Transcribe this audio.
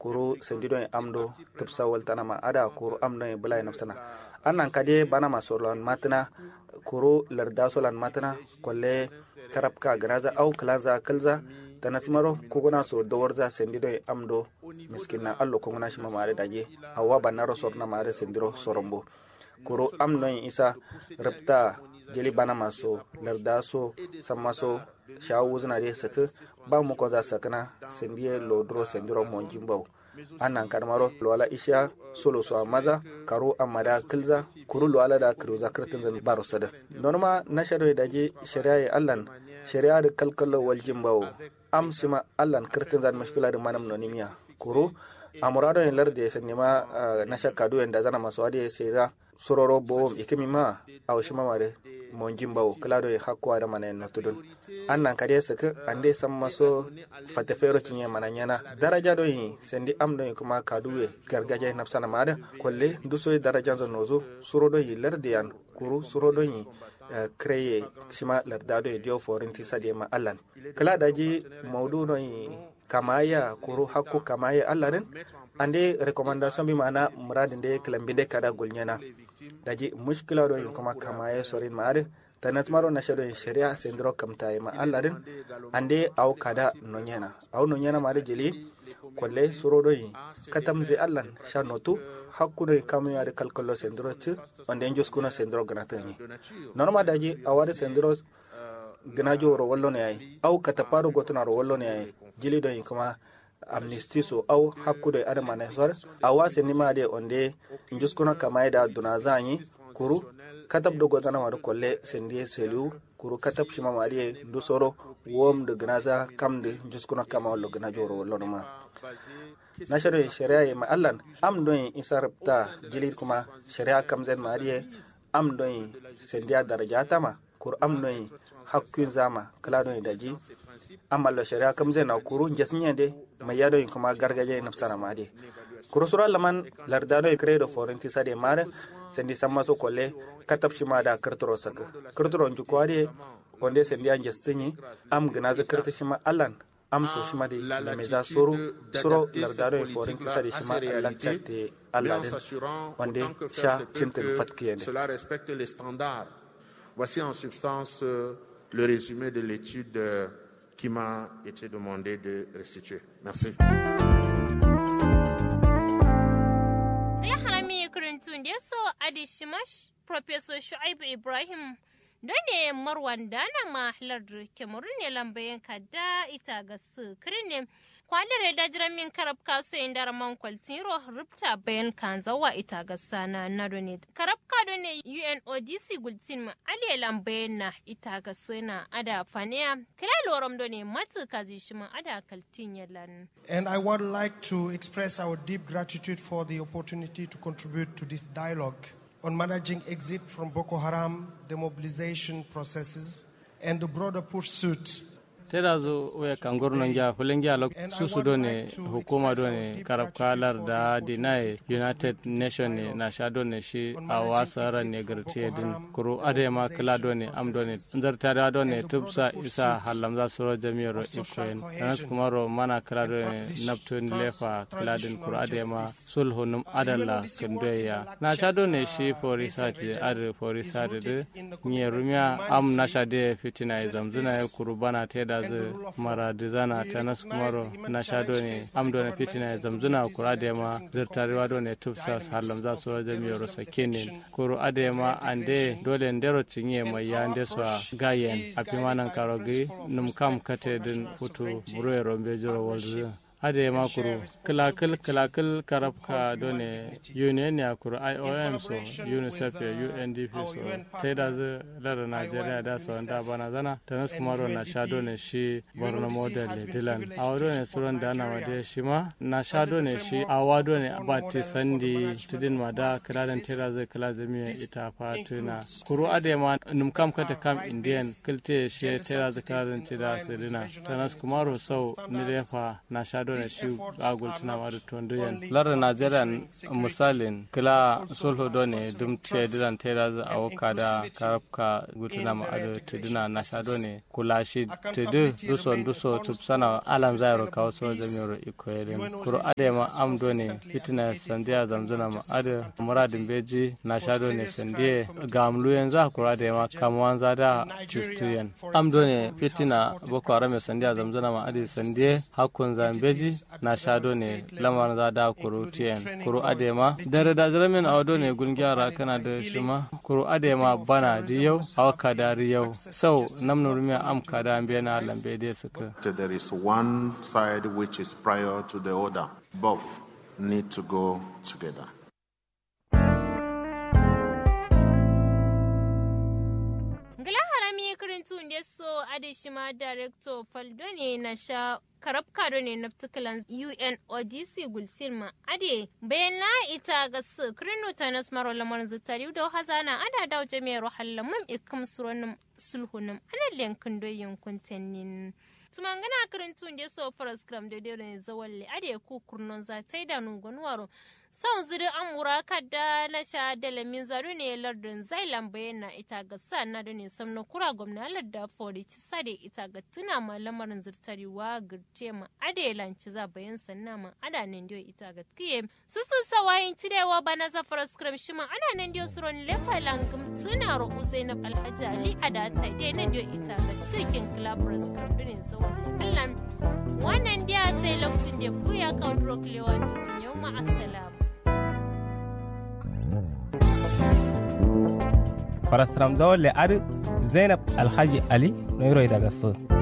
kuru sendido amdo tupsa waltana ma ada kuru amdo bulay nafsana annan kade bana masolan matna kuru larda solan matna kolle karabka garaza au klaza kalza tanasmaro kuguna so dawarza sendido amdo miskinna allo kuguna shima mare daje awa banaro sorna mare sendiro sorombo kuru amdo isa rabta jeli bana maso larda so samaso shawuzna de saka ba mu ko za sakana sendiye lodro sendiro monjimbo annan karmaro lola isha solo so maza karo amada kilza kuru lola da kruza kratin zan baro sada norma na shado daje shari'a allan shari'a da kalkalo waljimbo am sima allan kratin zan mashkila da manam nonimiya kuru amurado en larde sanima na shakadu yanda zana maswadi sera sororo bo ikimima awshima mare monjimbo klado e hakwa da manen notudun annan kade saka ande sammaso fatefero kinye mananyana daraja do yi sendi amdo kuma kaduwe gargaje nafsana made kolle duso daraja zo nozo surodo yi lardiyan kuru surodo yi kreye shima lardado e dio forinti sade ma allan kala daji mawdu no yi kamaya kuru hakku kamaya alladen ande recommendation bi mana muradin de klambinde kada golnyana daji mushkila do kuma kamaye sorin maade tanatmaro na shado sharia sendro kamtaye ma alladen ande aw kada nonyana aw nonyana maade jeli kolle surodo yi katamze allan shanotu hakkudo kamya de kalkalo sendro ci onde njoskuna sendro ganatani norma daji awade sendro gnajo ro wallo ne ay aw kataparo gotuna ro wallo ne ay jeli do yi kuma amnesty so aw hakkude adama ne sor awase nima de onde njuskuna kamaida dunazani kuru katab do godana war kolle sendie selu kuru katab shima mari do soro wom de gnaza kamde njuskuna kamawlo gna joro lonoma nashare sharia ma allan am do isarabta jilir kuma sharia kamzen mari am do sendia darajata ma kur am do hakkun zama kala do daji amallo sharia kamzen na kuru njesnyende mayado kuma gargaje nafsana made kurusura laman lardano credo forinti sade mare sendi samaso kolle katab shima da kartoro saka kartoro njukwade onde sendi anjestinyi am gnaza karta shima allan am so shima de meza soro lardano forinti sade shima lakate allan onde sha cinten fatkiyene cela respecte les standards. Voici en substance le résumé de l'étude qui m'a été demandé de restituer. Merci. Professor Shu'aib Ibrahim dane Marwan dana mahlar Cameroon ne lambayen kada ita ga su kirne kwalir da jiramin karab kaso inda man kwaltiro rubta bayan kanzawa ita ga sana na done karab ka done UNODC gultin ma ale lambayen na ita ga sana ada faniya kira loram done matu kazi shi ma ada kaltin yalan. And I would like to express our deep gratitude for the opportunity to contribute to this dialogue on managing exit from Boko Haram, demobilization processes, and the broader pursuit. Teda zo we kangor nonja fulengia lok susu done hukuma done karabkalar da dinai United Nation na shado ne shi awasara ne gartie din kuru adema kala done am done ndarta done tubsa isa halamza suro jami'ro ikwen tanas kumaro mana kala done naptun lefa kala din kuru adema sulhunum adalla kendoya na shado ne shi for research ad for research de nyerumya am na shade fitina zamzuna kuru bana teda mara dizana tanas kumaro na shado ne amdo na fitina zamzuna kuru adema zirtarewa done tubsa halamza suro jami'ro sakinin kuru adema ande dole ndero cinye mai yande so gayen apimanan karogi num kam kate din futu buroy rombe joro walzu ade makuru kalakal karabka done union ya kuru IOM so UNICEF UNDP so teda ze lara Nigeria da so anda bana zana tanas kumaro na shado ne shi borno model dilan awado ne suron dana wade shima na shado ne shi awado ne abati sandi tidin mada kaladan teda ze kala zamiya ita fatuna kuru ade ma num kam kata kam indian kilte shi teda ze kaladan teda sedina tanas kumaro so nirefa na shado ne shi agultuna ma da tondoyen lar Najeriya misalin kila sulhu do ne dum te dilan tera za awoka da karabka gutuna ma ado tidina na shado ne kula shi tidu duso tupsana alan zairo kawo so zamiro ikoyeden kuro ade ma amdo ne fitina sandiya zamzuna ma ado muradin beji na shado ne sandiye gamlu yanzu kuro ade ma kamwanza da chistuyen amdo ne fitina boko haram sandiya zamzuna ma ade sandiye hakun zambeji na shado ne lamar za da kuro tiyen kuro ade ma dare da zalamin awdo ne gungyara kana da shima kuro ade ma bana di yau awaka da yau sau namnu rumiya am kada ambena lambe de suka. There is one side which is prior to the other. Both need to go together. Ngala harami kirintu ndeso adishima director Faldone na sha karabka ne na tukalan UNODC gulsilma ade bayana ita ga su kirinu tanas maro lamar zutari da hazana ada dawo jami'ar hallamun ikam suronin sulhunum ana lenkin doyin kuntannin tumangana kirintu ndeso paraskram da dare zawalle ade ku kurnon za taida nugonwaro sau ziri amura kada na sha dalamin zaru ne lardin zailan bayana ita ga sana da ne samna kura gwamna larda fori ci sade ita ga tuna ma lamarin zirtarewa girce ma ade lanci za bayan sanna ma ada nan dio ita ga kiye su sun sawayin cirewa bana zafar skram shi ma ada nan dio suron lefa langum tuna ro Usainab Alhaji Ali ada ta dai nan dio ita ga kirkin club skram ne zawon Allah wannan dia sai lokacin da fuya ka rock lewan sun yau ma assalamu Parasram Zawale Zainab Alhaji Ali Noiro Idagasso.